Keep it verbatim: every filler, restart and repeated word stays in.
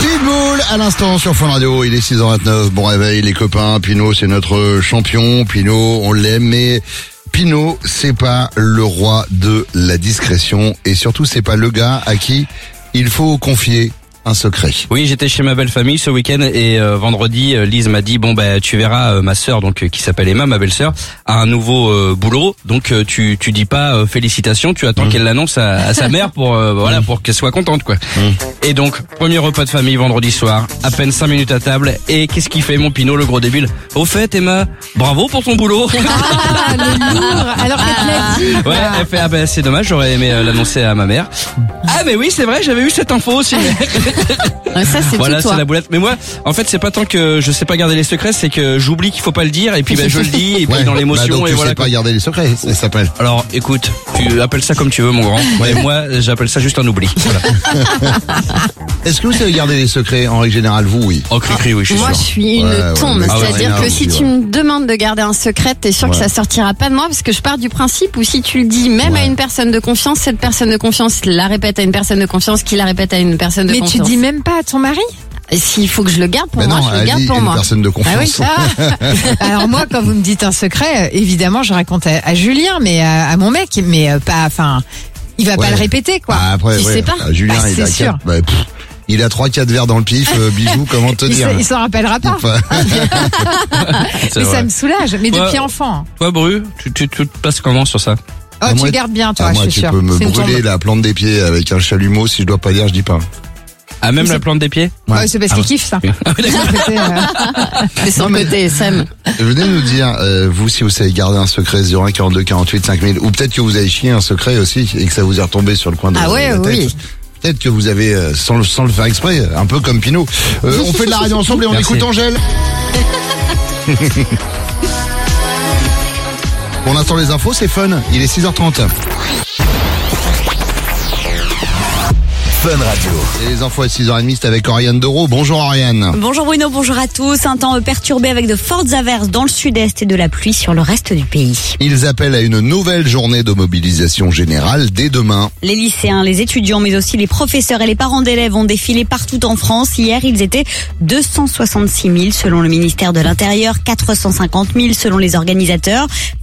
Pitbull à l'instant sur Fun Radio, il est six heures vingt-neuf, bon réveil les copains, Pinot c'est notre champion, Pinot on l'aime mais Pinot c'est pas le roi de la discrétion et surtout c'est pas le gars à qui il faut confier un secret. Oui, j'étais chez ma belle famille ce week-end et euh, vendredi, euh, Lise m'a dit bon bah tu verras euh, ma sœur donc euh, qui s'appelle Emma, ma belle-sœur, a un nouveau euh, boulot. Donc euh, tu tu dis pas euh, félicitations, tu attends mmh. qu'elle l'annonce à, à sa mère pour euh, voilà mmh. pour qu'elle soit contente quoi. Mmh. Et donc premier repas de famille vendredi soir, à peine cinq minutes à table et qu'est-ce qu'il fait mon Pinot le gros débile? Au fait Emma, bravo pour ton boulot. Ah, le lourd. Alors qu'elle te l'a dit. Ouais, elle fait ah ben c'est dommage, j'aurais aimé euh, l'annoncer à ma mère. Ah mais oui c'est vrai, j'avais eu cette info aussi. Ça c'est voilà, tout toi. C'est la boulette. Mais moi, en fait, c'est pas tant que je sais pas garder les secrets, c'est que j'oublie qu'il faut pas le dire et puis ben je le dis et puis ouais, dans l'émotion bah donc, et tu voilà. sais pas garder les secrets, ça s'appelle. Alors, écoute, tu appelles ça comme tu veux, mon grand. Ouais, moi, j'appelle ça juste un oubli. Voilà. Est-ce que vous savez garder les secrets en règle générale, vous, oui? Oh, cri-cri, oui, je suis Moi, sûr. je suis une Ouais, tombe. ouais, C'est-à-dire ouais, que ouais, si ouais. tu me demandes de garder un secret, t'es sûr Ouais. que ça sortira pas de moi parce que je pars du principe où si tu le dis même Ouais. à une personne de confiance, cette personne de confiance la répète à une personne de confiance qui la répète à une personne de Mais confiance. tu dis même pas à ton mari? Et s'il faut que je le garde pour Mais moi, non, je le elle garde dit pour une moi. personne de Ah oui, confiance. Ah. Alors moi, quand vous me dites un secret, euh, évidemment, je raconte à, à Julien, mais à, à mon mec, mais euh, pas, enfin, il va Ouais. pas le répéter, quoi. Ah, après, Tu ouais. sais pas. Ah, Julien, Bah, il c'est a sûr. quatre, bah, pff, il a trois, quatre verres dans le pif, euh, bijou, comment te il dire? se- il s'en rappellera pas. Enfin, C'est Mais vrai. ça me soulage. Mais Ouais. depuis enfant. Toi, Bru, tu, tu, tu te passes comment sur ça? Oh, Ah, tu moi, gardes bien, toi, ah, moi, je suis tu sûre. peux me C'est une brûler tombe. la plante des pieds avec un chalumeau, si je dois pas dire, je dis pas. Ah, même C'est- la plante des pieds? Ouais. Ouais, c'est parce Ah qu'il ouais. kiffe ça. Ah oui, d'accord. C'était, euh, C'est son Non, mais- côté S M. Venez nous dire, euh, vous, si vous savez garder un secret, zéro un quarante-deux quarante-huit cinq mille, ou peut-être que vous avez chié un secret aussi, et que ça vous est retombé sur le coin de Ah de ouais, la tête. oui. Peut-être que vous avez, euh, sans, le, sans le faire exprès, un peu comme Pinot. Euh, on fait de la radio ensemble et on Merci. écoute Angèle. Pour l'instant, les infos, c'est fun. Il est six heures trente. Fun Radio. Et les infos à six heures trente, c'est avec Oriane Dereau. Bonjour Oriane. Bonjour Bruno, bonjour à tous. Un temps perturbé avec de fortes averses dans le sud-est et de la pluie sur le reste du pays. Ils appellent à une nouvelle journée de mobilisation générale dès demain. Les lycéens, les étudiants, mais aussi les professeurs et les parents d'élèves ont défilé partout en France. Hier, ils étaient deux cent soixante-six mille selon le ministère de l'Intérieur, quatre cent cinquante mille selon les organisateurs.